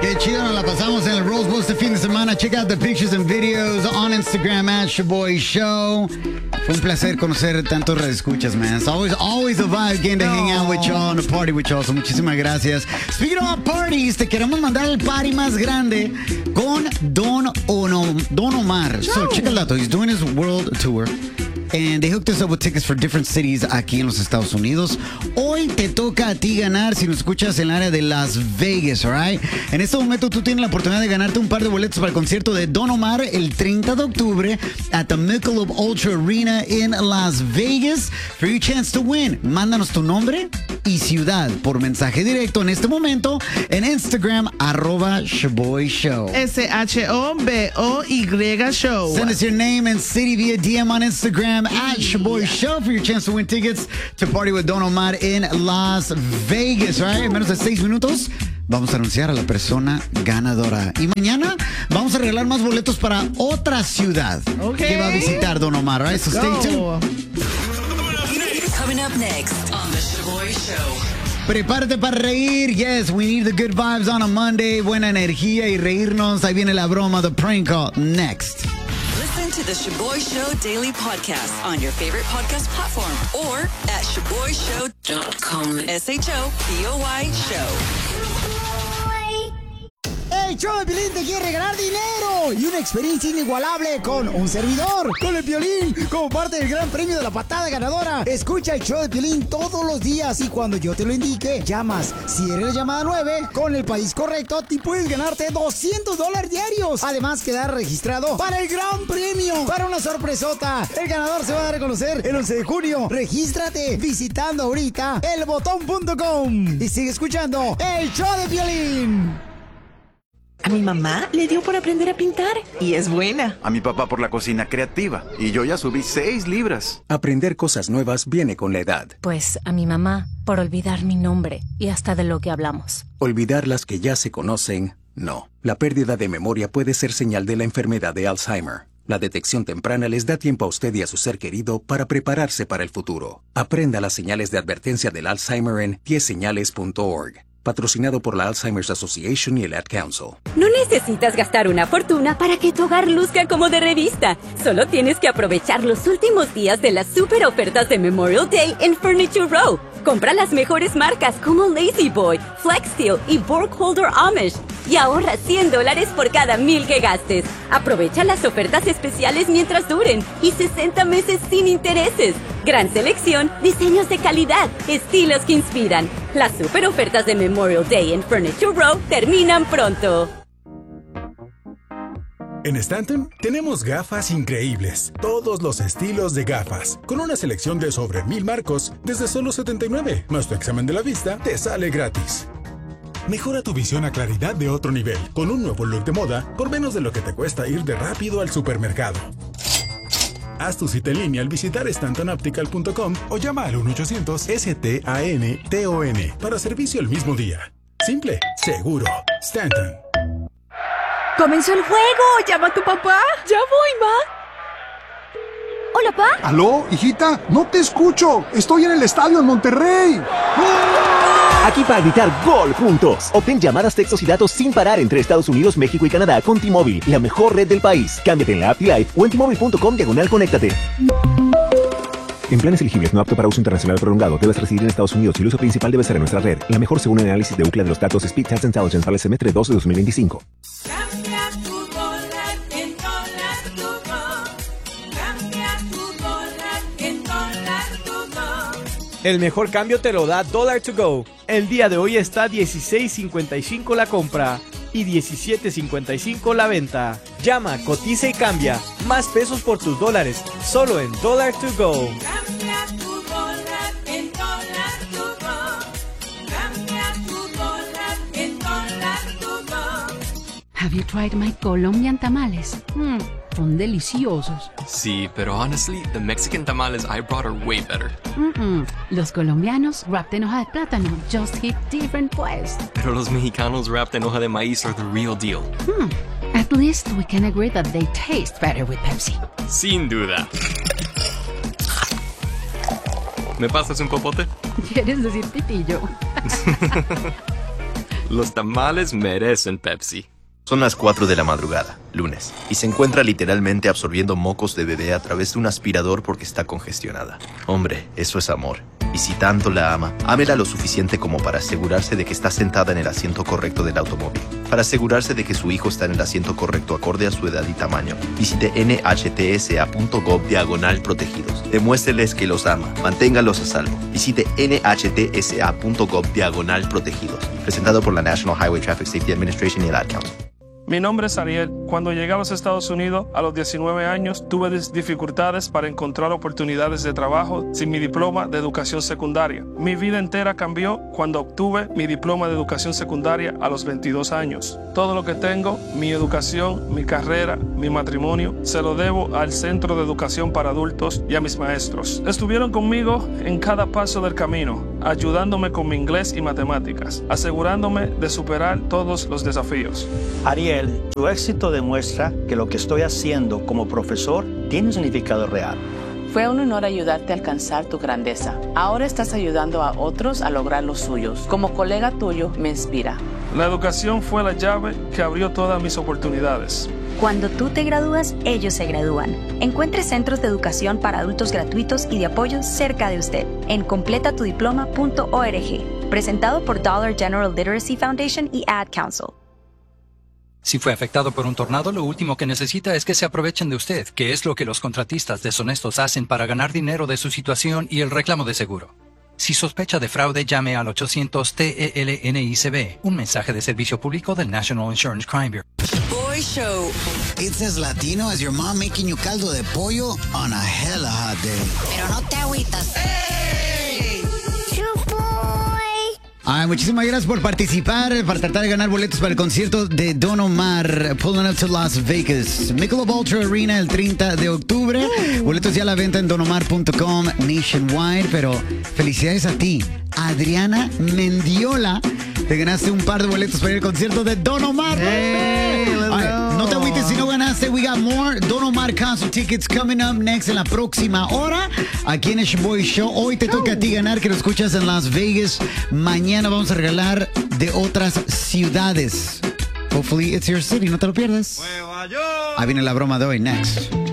Qué chido nos la pasamos en el Rose Bowl este fin de semana. Check out the pictures and videos on Instagram at Shaboy Show. Fue un placer conocer tantos redescuchas, man. It's always a vibe getting to hang out with y'all and to party with y'all. So muchísimas gracias. Speaking of parties, te queremos mandar el party más grande con Don Omar. So check el dato. He's doing his world tour. And they hooked us up with tickets for different cities aquí en los Estados Unidos. Hoy te toca a ti ganar si nos escuchas en el área de Las Vegas, alright? En este momento tú tienes la oportunidad de ganarte un par de boletos para el concierto de Don Omar el 30 de octubre at the Michelob Ultra Arena in Las Vegas. For your chance to win, mándanos tu nombre y ciudad por mensaje directo en este momento en Instagram @Shaboy Show. SHOBOY Show. Send us your name and city via DM on Instagram at Shaboy Show for your chance to win tickets to party with Don Omar in Las Vegas, right? En menos de 6 minutos vamos a anunciar a la persona ganadora. Y mañana vamos a regalar más boletos para otra ciudad que va a visitar Don Omar, right? So stay tuned. Coming up next on The Shaboy Show. Prepárate para reír. Yes, we need the good vibes on a Monday. Buena energía y reírnos. Ahí viene la broma, the prank call. Next. Listen to The Shaboy Show Daily Podcast on your favorite podcast platform or at ShaboyShow.com. SHOBOY Show. El show de Piolín te quiere regalar dinero y una experiencia inigualable con un servidor, con el Piolín, como parte del gran premio de la patada ganadora. Escucha el show de Piolín todos los días y cuando yo te lo indique, llamas. Si eres la llamada 9, con el país correcto, te puedes ganarte $200 diarios. Además, quedar registrado para el gran premio, para una sorpresota. El ganador se va a dar a conocer el 11 de junio. Regístrate visitando ahorita elbotón.com y sigue escuchando el show de Piolín. A mi mamá le dio por aprender a pintar y es buena. A mi papá por la cocina creativa y yo ya subí 6 libras. Aprender cosas nuevas viene con la edad. Pues a mi mamá por olvidar mi nombre y hasta de lo que hablamos. Olvidar las que ya se conocen, no. La pérdida de memoria puede ser señal de la enfermedad de Alzheimer. La detección temprana les da tiempo a usted y a su ser querido para prepararse para el futuro. Aprenda las señales de advertencia del Alzheimer en 10señales.org. Patrocinado por la Alzheimer's Association y el Ad Council. No necesitas gastar una fortuna para que tu hogar luzca como de revista. Solo tienes que aprovechar los últimos días de las super ofertas de Memorial Day en Furniture Row. Compra las mejores marcas como Lazy Boy, Flex Steel y Burkholder Amish. Y ahorra $100 por cada 1,000 que gastes. Aprovecha las ofertas especiales mientras duren y 60 meses sin intereses. Gran selección, diseños de calidad, estilos que inspiran. Las super ofertas de Memorial Day en Furniture Row terminan pronto. En Stanton tenemos gafas increíbles, todos los estilos de gafas, con una selección de sobre 1,000 marcos desde solo $79, más tu examen de la vista te sale gratis. Mejora tu visión a claridad de otro nivel, con un nuevo look de moda por menos de lo que te cuesta ir de rápido al supermercado. Haz tu cita en línea al visitar StantonOptical.com o llama al 1-800-STANTON para servicio el mismo día. Simple, seguro, Stanton. ¡Comenzó el juego! ¡Llama a tu papá! ¡Ya voy, ma! ¿Hola, pa? ¿Aló, hijita? No te escucho. Estoy en el estadio en Monterrey. Aquí para gritar gol juntos. Obtén llamadas, textos y datos sin parar entre Estados Unidos, México y Canadá con T-Mobile, la mejor red del país. Cámbiate en la app T-Life o en T-Mobile.com/conéctate. En planes elegibles no apto para uso internacional prolongado, debes residir en Estados Unidos y el uso principal debe ser en nuestra red. La mejor según el análisis de UCLA de los datos Speed Test Intelligence para el semestre 2 de 2025. Cambia tu dólar en Dólar To Go. Cambia tu dólar en Dólar To Go. El mejor cambio te lo da Dollar To Go. El día de hoy está $16.55 la compra y $17.55 la venta. Llama, cotiza y cambia. Más pesos por tus dólares, solo en Dollar To Go. Cambia tu dólar en Dólar To Go. Cambia tu dólar en Dólar To Go. Have you tried my Colombian tamales? Son deliciosos. Sí, pero honestly, the Mexican tamales I brought are way better. Los colombianos wrapped en hoja de plátano just hit different pues. Pero los mexicanos wrapped en hoja de maíz are the real deal. At least we can agree that they taste better with Pepsi. Sin duda. ¿Me pasas un popote? ¿Quieres decir pitillo? Los tamales merecen Pepsi. Son las 4 de la madrugada, lunes, y se encuentra literalmente absorbiendo mocos de bebé a través de un aspirador porque está congestionada. Hombre, eso es amor. Y si tanto la ama, ámela lo suficiente como para asegurarse de que está sentada en el asiento correcto del automóvil. Para asegurarse de que su hijo está en el asiento correcto acorde a su edad y tamaño, visite nhtsa.gov/protegidos. Demuéstreles que los ama. Manténgalos a salvo. Visite nhtsa.gov/protegidos. Presentado por la National Highway Traffic Safety Administration y el Ad Council. Mi nombre es Ariel. Cuando llegué a los Estados Unidos a los 19 años, tuve dificultades para encontrar oportunidades de trabajo sin mi diploma de educación secundaria. Mi vida entera cambió cuando obtuve mi diploma de educación secundaria a los 22 años. Todo lo que tengo, mi educación, mi carrera, mi matrimonio, se lo debo al Centro de Educación para Adultos y a mis maestros. Estuvieron conmigo en cada paso del camino, ayudándome con mi inglés y matemáticas, asegurándome de superar todos los desafíos. Ariel, tu éxito demuestra que lo que estoy haciendo como profesor tiene un significado real. Fue un honor ayudarte a alcanzar tu grandeza. Ahora estás ayudando a otros a lograr los suyos. Como colega tuyo, me inspira. La educación fue la llave que abrió todas mis oportunidades. Cuando tú te gradúas, ellos se gradúan. Encuentre centros de educación para adultos gratuitos y de apoyo cerca de usted en completatudiploma.org. Presentado por Dollar General Literacy Foundation y Ad Council. Si fue afectado por un tornado, lo último que necesita es que se aprovechen de usted, que es lo que los contratistas deshonestos hacen para ganar dinero de su situación y el reclamo de seguro. Si sospecha de fraude, llame al 800-TELNICB, un mensaje de servicio público del National Insurance Crime Bureau. Boy Show. It's as Latino as your mom making you caldo de pollo on a hella hot day. Pero no te agüitas. Ay, muchísimas gracias por participar, para tratar de ganar boletos para el concierto de Don Omar, Pulling Up to Las Vegas. Michelob Ultra Arena el 30 de octubre. Boletos ya a la venta en donomar.com nationwide, pero felicidades a ti, Adriana Mendiola. Te ganaste un par de boletos para ir al concierto de Don Omar. No te agüites si no ganaste. We got more Don Omar concert tickets coming up next en la próxima hora aquí en el Shaboy Show. Hoy te toca a ti ganar, que lo escuchas en Las Vegas. Mañana vamos a regalar de otras ciudades. Hopefully it's your city, no te lo pierdas. Ahí viene la broma de hoy, next.